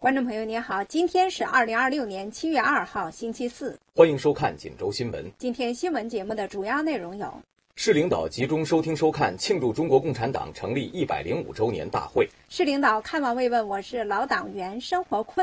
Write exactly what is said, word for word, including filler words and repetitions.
观众朋友您好，今天是二零二六年七月二号星期四， 欢迎收看锦州新闻。 今天新闻节目的主要内容有： 市领导集中收听收看庆祝中国共产党成立一百零五周年大会； 市领导看望慰问我市老党员生活困